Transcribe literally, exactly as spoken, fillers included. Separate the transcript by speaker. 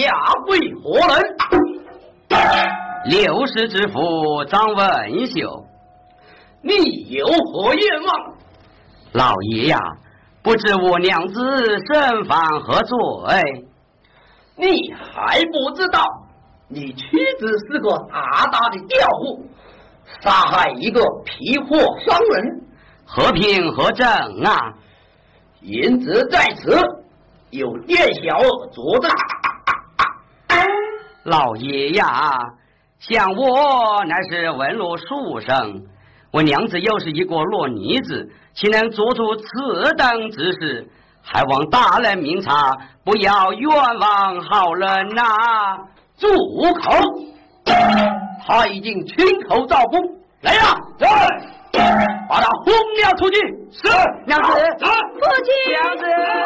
Speaker 1: 下跪何人？
Speaker 2: 六世之父张文秀。
Speaker 1: 你有何愿望？
Speaker 2: 老爷呀，不知我娘子身犯何罪？
Speaker 1: 你还不知道，你妻子是个大大的吊户，杀害一个皮货商人，
Speaker 2: 何凭何证啊？
Speaker 1: 言之在此，有店小二作证。
Speaker 2: 老爷呀，像我乃是文弱书生，我娘子又是一个弱女子，岂能做出此等之事？还望大人明察，不要冤枉好人呐、啊！
Speaker 1: 住口！他已经亲口招供，来呀，来，把他轰了出去。
Speaker 2: 是娘子，
Speaker 3: 父亲，
Speaker 2: 娘子。